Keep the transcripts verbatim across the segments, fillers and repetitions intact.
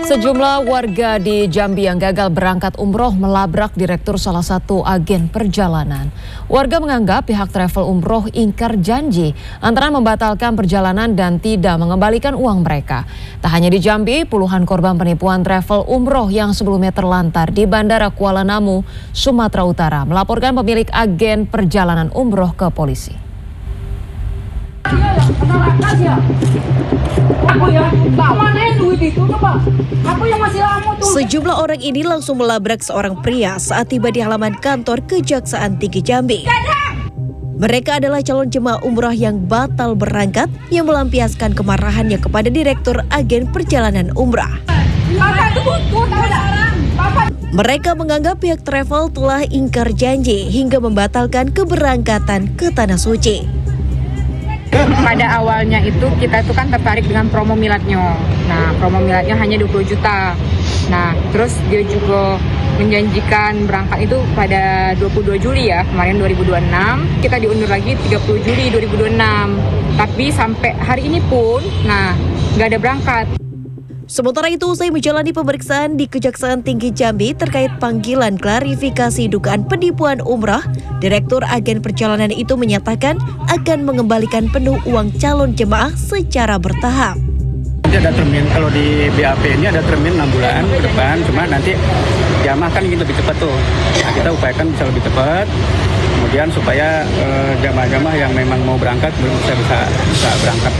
Sejumlah warga di Jambi yang gagal berangkat umroh melabrak direktur salah satu agen perjalanan. Warga menganggap pihak travel umroh ingkar janji antara membatalkan perjalanan dan tidak mengembalikan uang mereka. Tak hanya di Jambi, puluhan korban penipuan travel umroh yang sebelumnya terlantar di Bandara Kuala Namu, Sumatera Utara melaporkan pemilik agen perjalanan umroh ke polisi. Sejumlah orang ini langsung melabrak seorang pria saat tiba di halaman kantor Kejaksaan Tinggi Jambi. Mereka adalah calon jemaah umroh yang batal berangkat yang melampiaskan kemarahannya kepada direktur agen perjalanan umrah. Mereka menganggap pihak travel telah ingkar janji hingga membatalkan keberangkatan ke Tanah Suci. Pada awalnya itu kita itu kan tertarik dengan promo miladnya. Nah, promo miladnya hanya dua puluh juta. Nah, terus dia juga menjanjikan berangkat itu pada dua puluh dua Juli ya, kemarin dua ribu dua puluh enam. Kita diundur lagi tiga puluh Juli dua ribu dua puluh enam. Tapi sampai hari ini pun, nah, nggak ada berangkat. Sementara itu, usai menjalani pemeriksaan di Kejaksaan Tinggi Jambi terkait panggilan klarifikasi dugaan penipuan umrah, Direktur Agen Perjalanan itu menyatakan akan mengembalikan penuh uang calon jemaah secara bertahap. Ada termin, kalau di B A P ini ada termin enam bulan ke depan, cuma nanti jamaah kan ingin lebih cepat tuh. Nah, kita upayakan bisa lebih cepat, kemudian supaya eh, jamaah-jamaah yang memang mau berangkat bisa bisa, bisa berangkat.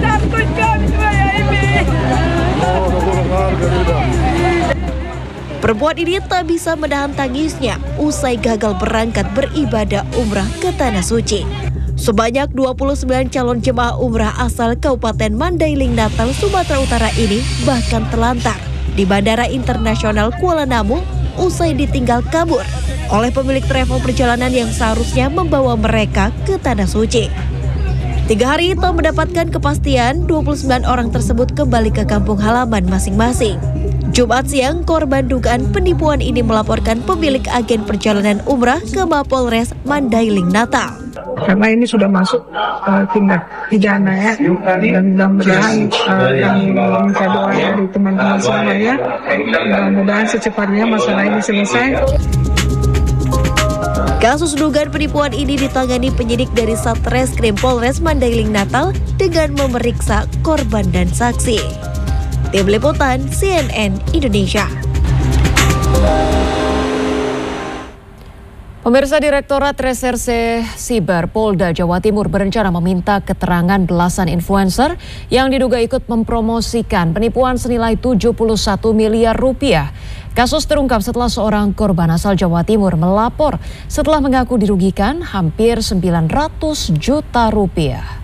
Perempuan ini tak bisa menahan tangisnya usai gagal berangkat beribadah umrah ke Tanah Suci. Sebanyak dua puluh sembilan calon jemaah umrah asal Kabupaten Mandailing Natal, Sumatera Utara ini bahkan terlantar di Bandara Internasional Kuala Namu usai ditinggal kabur oleh pemilik travel perjalanan yang seharusnya membawa mereka ke Tanah Suci. Tiga hari itu mendapatkan kepastian dua puluh sembilan orang tersebut kembali ke kampung halaman masing-masing. Jumat siang, korban dugaan penipuan ini melaporkan pemilik agen perjalanan umrah ke Mapolres Mandailing Natal. Karena ini sudah masuk uh, tindak pidana ya, dan mudah-mudahan uh, kami minta doa dari teman-teman semuanya, mudah-mudahan secepatnya masalah ini selesai. Kasus dugaan penipuan ini ditangani penyidik dari Satreskrim Polres Mandailing Natal dengan memeriksa korban dan saksi. Tim Liputan C N N Indonesia. Pemirsa, Direktorat Reserse Siber Polda Jawa Timur berencana meminta keterangan belasan influencer yang diduga ikut mempromosikan penipuan senilai tujuh puluh satu miliar rupiah. Kasus terungkap setelah seorang korban asal Jawa Timur melapor setelah mengaku dirugikan hampir sembilan ratus juta rupiah.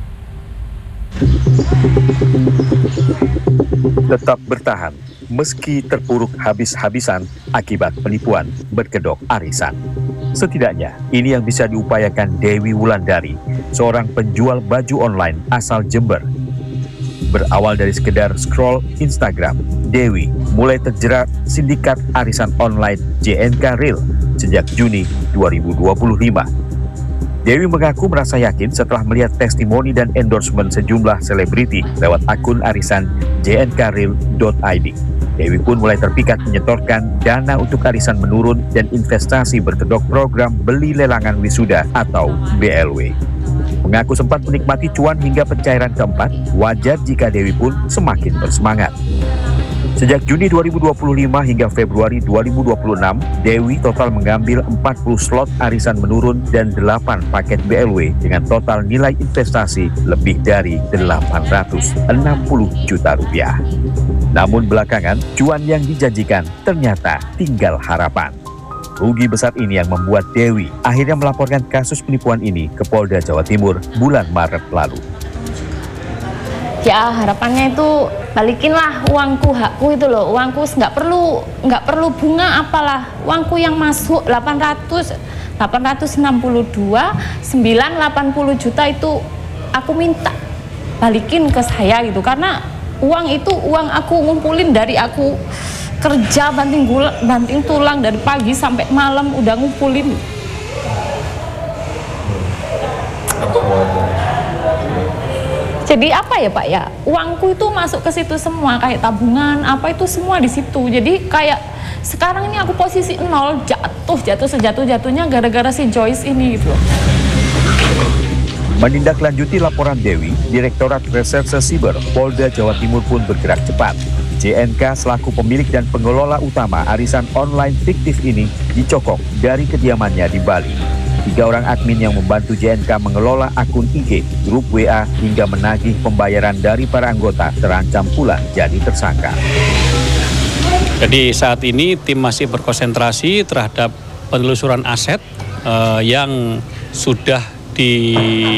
Tetap bertahan meski terpuruk habis-habisan akibat penipuan berkedok arisan. Setidaknya ini yang bisa diupayakan Dewi Wulandari, seorang penjual baju online asal Jember. Berawal dari sekedar scroll Instagram, Dewi mulai terjerat sindikat arisan online J N K Real sejak Juni dua ribu dua puluh lima. Dewi mengaku merasa yakin setelah melihat testimoni dan endorsement sejumlah selebriti lewat akun arisan j n k real dot i d. Dewi pun mulai terpikat menyetorkan dana untuk arisan menurun dan investasi berkedok program beli lelangan wisuda atau B L W. Mengaku sempat menikmati cuan hingga pencairan keempat, wajar jika Dewi pun semakin bersemangat. Sejak Juni dua ribu dua puluh lima hingga Februari dua ribu dua puluh enam, Dewi total mengambil empat puluh slot arisan menurun dan delapan paket B L W dengan total nilai investasi lebih dari delapan ratus enam puluh juta rupiah. Namun belakangan, cuan yang dijanjikan ternyata tinggal harapan. Rugi besar ini yang membuat Dewi akhirnya melaporkan kasus penipuan ini ke Polda Jawa Timur bulan Maret lalu. Ya harapannya itu balikinlah uangku, hakku itu loh, uangku nggak perlu nggak perlu bunga apalah, uangku yang masuk delapan ratus enam puluh dua sembilan ratus delapan puluh juta itu aku minta balikin ke saya gitu, karena uang itu uang aku ngumpulin dari aku kerja banting gula, banting tulang dari pagi sampai malam udah ngumpulin. Jadi apa ya Pak ya, uangku itu masuk ke situ semua, kayak tabungan, apa itu semua di situ. Jadi kayak sekarang ini aku posisi nol, jatuh, jatuh sejatuh-jatuhnya gara-gara si Joyce ini gitu. Menindaklanjuti laporan Dewi, Direktorat Reserse Siber Polda Jawa Timur pun bergerak cepat. J N K selaku pemilik dan pengelola utama arisan online fiktif ini dicokok dari kediamannya di Bali. Tiga orang admin yang membantu J N K mengelola akun I G, grup W A, hingga menagih pembayaran dari para anggota terancam pula jadi tersangka. Jadi saat ini tim masih berkonsentrasi terhadap penelusuran aset uh, yang sudah di,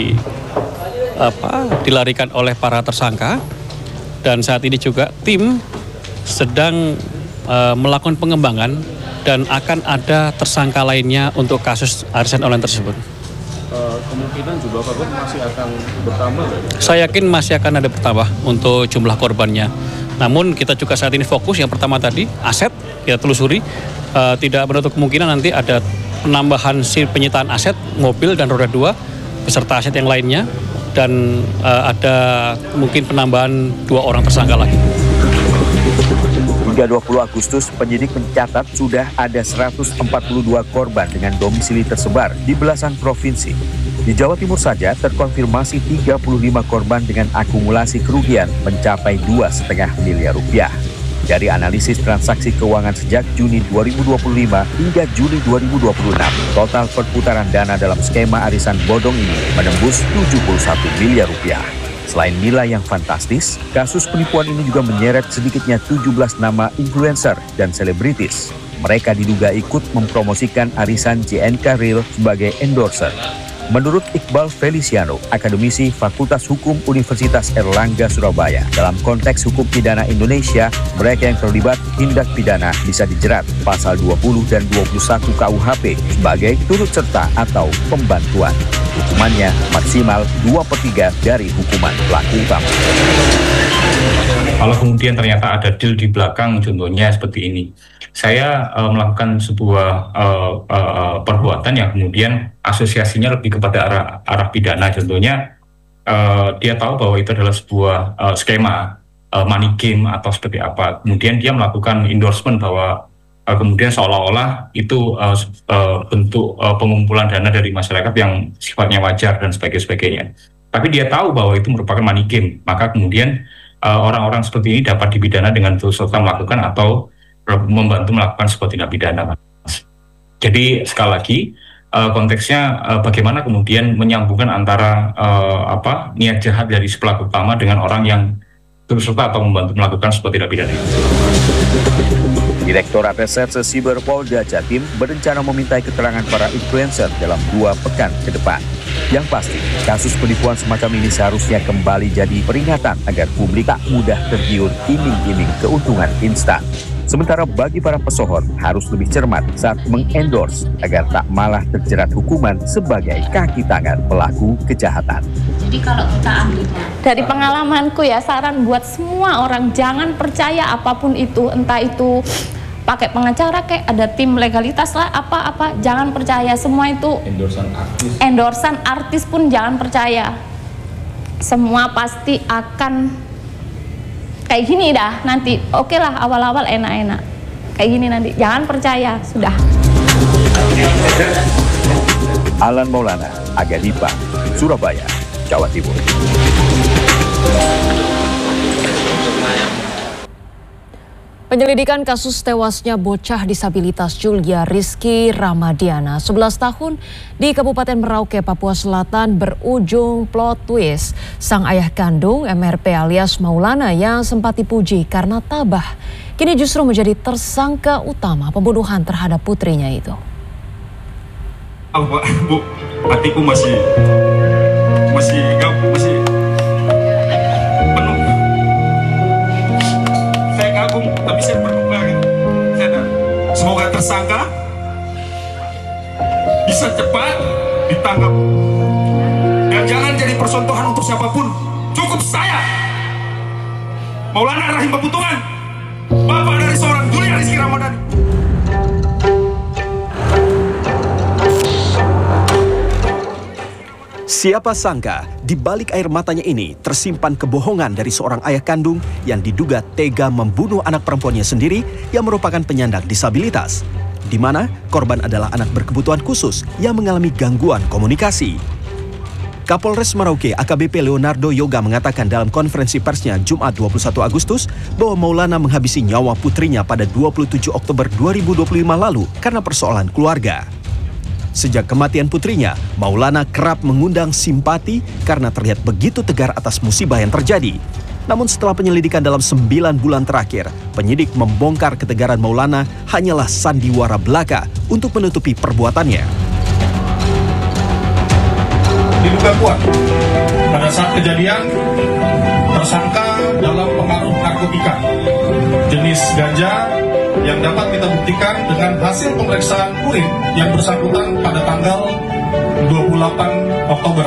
apa, dilarikan oleh para tersangka. Dan saat ini juga tim sedang uh, melakukan pengembangan dan akan ada tersangka lainnya untuk kasus arisan online tersebut. Uh, kemungkinan juga korban masih akan bertambah? Saya yakin masih akan ada bertambah untuk jumlah korbannya. Namun kita juga saat ini fokus yang pertama tadi, aset kita telusuri. Uh, tidak menutup kemungkinan nanti ada penambahan si penyitaan aset, mobil dan roda dua, beserta aset yang lainnya. Dan uh, ada mungkin penambahan dua orang tersangka lagi. Hingga dua puluh Agustus, penyidik mencatat sudah ada seratus empat puluh dua korban dengan domisili tersebar di belasan provinsi. Di Jawa Timur saja terkonfirmasi tiga puluh lima korban dengan akumulasi kerugian mencapai dua koma lima miliar rupiah. Dari analisis transaksi keuangan sejak Juni dua ribu dua puluh lima hingga Juli dua ribu dua puluh enam, total perputaran dana dalam skema arisan bodong ini menembus tujuh puluh satu miliar rupiah. Selain nilai yang fantastis, kasus penipuan ini juga menyeret sedikitnya tujuh belas nama influencer dan selebritis. Mereka diduga ikut mempromosikan arisan J N K Real sebagai endorser. Menurut Iqbal Feliciano, akademisi Fakultas Hukum Universitas Erlangga Surabaya, dalam konteks hukum pidana Indonesia, mereka yang terlibat tindak pidana bisa dijerat pasal dua puluh dan dua puluh satu K U H P sebagai turut serta atau pembantuan. Hukumannya maksimal dua per tiga dari hukuman pelaku utama. Kalau kemudian ternyata ada deal di belakang, contohnya seperti ini. Saya uh, melakukan sebuah uh, uh, perbuatan yang kemudian asosiasinya lebih kepada arah, arah pidana. Contohnya uh, dia tahu bahwa itu adalah sebuah uh, skema uh, money game atau seperti apa. Kemudian dia melakukan endorsement bahwa uh, kemudian seolah-olah itu uh, uh, bentuk uh, pengumpulan dana dari masyarakat yang sifatnya wajar dan sebagainya. Tapi dia tahu bahwa itu merupakan money game. Maka kemudian uh, orang-orang seperti ini dapat dipidana dengan turut serta melakukan atau membantu melakukan sebuah tindak pidana. Jadi sekali lagi uh, konteksnya uh, bagaimana kemudian menyambungkan antara uh, apa niat jahat dari si pelaku utama dengan orang yang turut serta atau membantu melakukan sebuah tindak pidana. Direktorat Reserse Siber Polda Jatim berencana memintai keterangan para influencer dalam dua pekan ke depan. Yang pasti, kasus penipuan semacam ini seharusnya kembali jadi peringatan agar publik tak mudah tergiur iming-iming keuntungan instan. Sementara bagi para pesohor harus lebih cermat saat mengendorse agar tak malah terjerat hukuman sebagai kaki tangan pelaku kejahatan. Jadi kalau kita ambil dari pengalamanku ya, saran buat semua orang jangan percaya apapun itu, entah itu pakai pengacara kayak ada tim legalitas lah apa-apa, jangan percaya semua itu. Endorsan artis. Endorsan artis pun jangan percaya. Semua pasti akan kayak gini dah nanti. Oke lah awal-awal enak-enak. Kayak gini nanti. Jangan percaya, sudah. Alan Maulana, Aga Dipa, Surabaya, Jawa Timur. Penyelidikan kasus tewasnya bocah disabilitas Julia Rizky Ramadiana, sebelas tahun, di Kabupaten Merauke, Papua Selatan berujung plot twist. Sang ayah kandung M R P alias Maulana yang sempat dipuji karena tabah, kini justru menjadi tersangka utama pembunuhan terhadap putrinya itu. Oh, Pak, Bu, hatiku masih masih masih penuh. Saya kagum, tapi saya berduka gitu. Saya semoga tersangka bisa cepat ditangkap dan jangan jadi percontohan untuk siapapun. Cukup saya, Maulana Rahim Baputungan, bapak dari seorang Julia Rizky Ramadhani. Siapa sangka di balik air matanya ini tersimpan kebohongan dari seorang ayah kandung yang diduga tega membunuh anak perempuannya sendiri yang merupakan penyandang disabilitas, di mana korban adalah anak berkebutuhan khusus yang mengalami gangguan komunikasi. Kapolres Merauke A K B P Leonardo Yoga mengatakan dalam konferensi persnya Jumat dua puluh satu Agustus bahwa Maulana menghabisi nyawa putrinya pada dua puluh tujuh Oktober dua ribu dua puluh lima lalu karena persoalan keluarga. Sejak kematian putrinya, Maulana kerap mengundang simpati karena terlihat begitu tegar atas musibah yang terjadi. Namun setelah penyelidikan dalam sembilan bulan terakhir, penyidik membongkar ketegaran Maulana hanyalah sandiwara belaka untuk menutupi perbuatannya. Diduga kuat, pada saat kejadian, tersangka dalam pengaruh narkotika jenis ganja yang dapat kita buktikan dengan hasil pemeriksaan urin yang bersangkutan pada tanggal dua puluh delapan Oktober.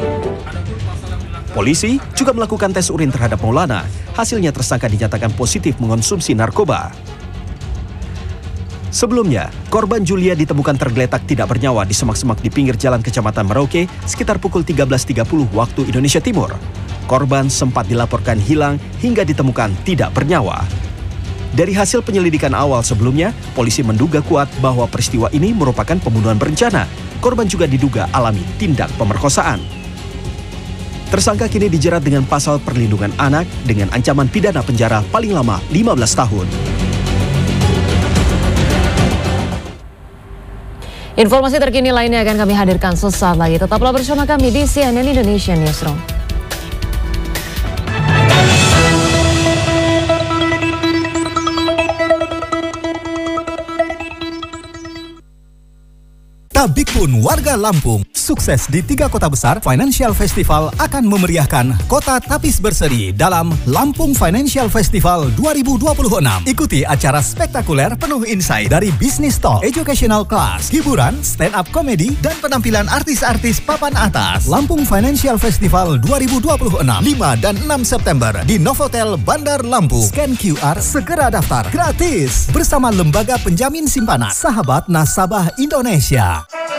Polisi juga melakukan tes urin terhadap Maulana. Hasilnya tersangka dinyatakan positif mengonsumsi narkoba. Sebelumnya, korban Julia ditemukan tergeletak tidak bernyawa di semak-semak di pinggir jalan Kecamatan Merauke sekitar pukul tiga belas tiga puluh waktu Indonesia Timur. Korban sempat dilaporkan hilang hingga ditemukan tidak bernyawa. Dari hasil penyelidikan awal sebelumnya, polisi menduga kuat bahwa peristiwa ini merupakan pembunuhan berencana. Korban juga diduga alami tindak pemerkosaan. Tersangka kini dijerat dengan pasal perlindungan anak dengan ancaman pidana penjara paling lama lima belas tahun. Informasi terkini lainnya akan kami hadirkan sesaat lagi. Tetaplah bersama kami di C N N Indonesia Newsroom. Tabik pun warga Lampung, sukses di tiga kota besar, Financial Festival akan memeriahkan kota Tapis Berseri dalam Lampung Financial Festival dua ribu dua puluh enam. Ikuti acara spektakuler penuh insight dari business talk, educational class, hiburan, stand up comedy, dan penampilan artis-artis papan atas. Lampung Financial Festival dua ribu dua puluh enam, lima dan enam September di Novotel Bandar Lampung. Scan Q R, segera daftar gratis bersama Lembaga Penjamin Simpanan Sahabat Nasabah Indonesia.